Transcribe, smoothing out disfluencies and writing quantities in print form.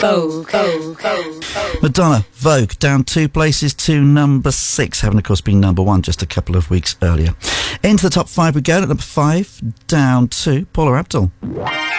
Madonna, Vogue, down 2 places to number 6, having of course been number 1 just a couple of weeks earlier. Into the top 5 we go, at number 5, down 2, Paula Abdul.